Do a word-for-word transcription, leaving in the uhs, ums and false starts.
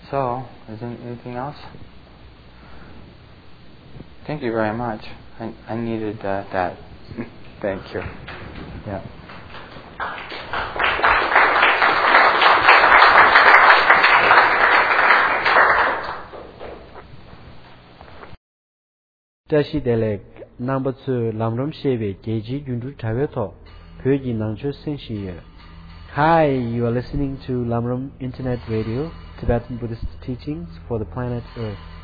So, is there anything else? Thank you very much. I, I needed uh, that. Thank you. Yeah. Tashi Delek number two Lamram Shebe Geji Yundu Taveto Pyoji Nangcho Senshi. Hi, you are listening to Lamram Internet Radio, Tibetan Buddhist teachings for the planet Earth.